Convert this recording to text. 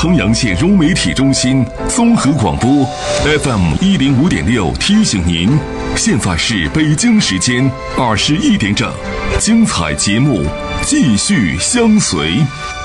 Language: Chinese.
衡阳县融媒体中心综合广播 FM105.6提醒您，现在是北京时间21点整，精彩节目继续相随。